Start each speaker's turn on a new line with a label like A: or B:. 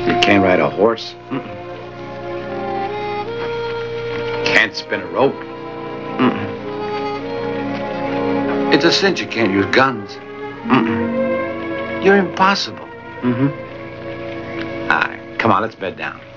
A: You can't ride a horse? Can't spin a rope? It's a cinch you can't use guns. You're impossible. All right, come on, let's bed down.